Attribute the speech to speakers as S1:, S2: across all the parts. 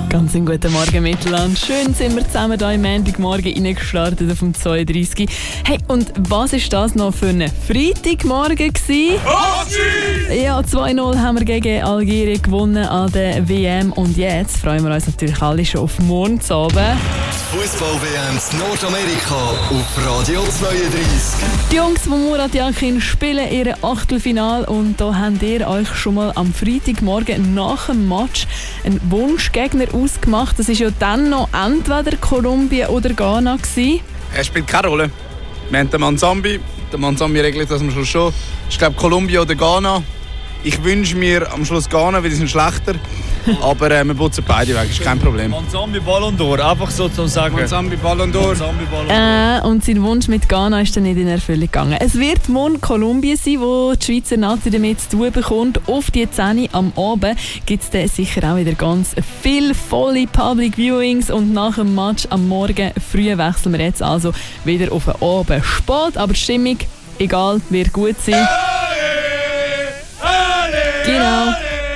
S1: Ganz einen guten Morgen, Mittelland. Schön sind wir zusammen hier im Montagmorgen reingestartet auf dem 32. Hey, und was war das noch für ein Freitagmorgen gewesen? Ja, 2-0 haben wir gegen Algerien gewonnen an der WM. Und jetzt freuen wir uns natürlich alle schon auf morgen Abend.
S2: Fußball-WM in Nordamerika auf Radio 32.
S1: Die Jungs von Murat Yakin spielen ihr Achtelfinale und da habt ihr euch schon mal am Freitagmorgen nach dem Match einen Wunschgegner ausgemacht. Das war ja dann noch entweder Kolumbien oder Ghana gewesen.
S3: Es spielt keine Rolle. Wir haben den Manzambi. Der Manzambi regelt das am Schluss schon. Ich glaube Kolumbien oder Ghana. Ich wünsche mir am Schluss Ghana, weil die sind schlechter. Aber wir putzen beide weg, ist kein Problem.
S4: Manzambi Ballon d'Or, einfach so zu sagen.
S3: Manzambi Ballon d'Or.
S1: Und sein Wunsch mit Ghana ist dann nicht in Erfüllung gegangen. Es wird morgen Kolumbien sein, wo die Schweizer Nazi damit zu tun bekommt. Auf die 10 am Abend gibt es dann sicher auch wieder ganz viele volle Public Viewings. Und nach dem Match am Morgen früh wechseln wir jetzt also wieder auf den Abend. Spät, aber die Stimmung, egal, wird gut sein. Genau.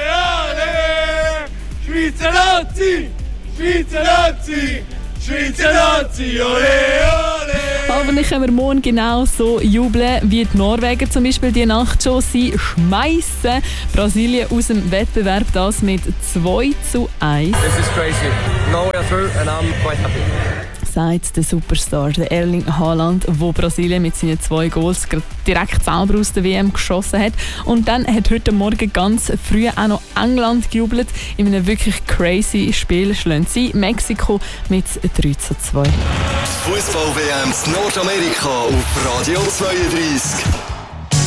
S4: Schweizer Nazi! Schweizer Nazi! Schweizer Nazi! Ole, ole!
S1: Hoffentlich können wir morgen genau so jubeln, wie die Norweger zum Beispiel die Nacht schon. Sie schmeissen Brasilien aus dem Wettbewerb, das mit 2:1.
S5: This is crazy. Now we are through and I'm quite happy.
S1: Sagt der Superstar, der Erling Haaland, wo Brasilien mit seinen 2 Goals direkt selber aus der WM geschossen hat. Und dann hat heute Morgen ganz früh auch noch England gejubelt. In einem wirklich crazy Spiel schlagen sie Mexiko mit 3:2.
S2: Fußball-WM in Nordamerika auf Radio 32.